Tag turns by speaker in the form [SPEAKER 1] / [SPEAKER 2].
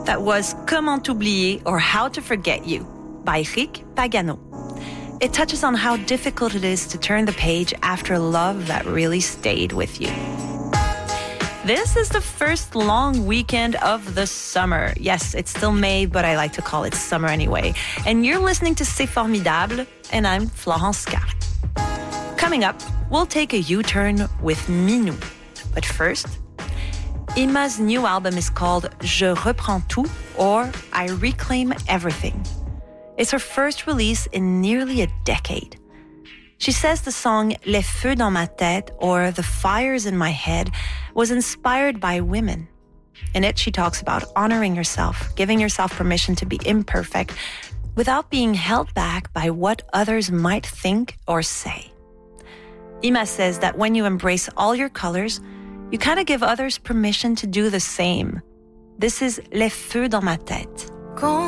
[SPEAKER 1] That was Comment t'oublier or How to Forget You by Rick Pagano. It touches on how difficult it is to turn the page after love that really stayed with you. This is the first long weekend of the summer. Yes, it's still May, but I like to call it summer anyway. And you're listening to C'est Formidable, and I'm Florence Scar. Coming up, we'll take a U-turn with Minou. But first, Imma's new album is called Je reprends tout, or I Reclaim Everything. It's her first release in nearly a decade. She says the song Les Feux dans ma tête, or The Fires in My Head, was inspired by women. In it, she talks about honoring yourself, giving yourself permission to be imperfect, without being held back by what others might think or say. Imma says that when you embrace all your colors, you kind of give others permission to do the same. This is Les Feux dans ma tête.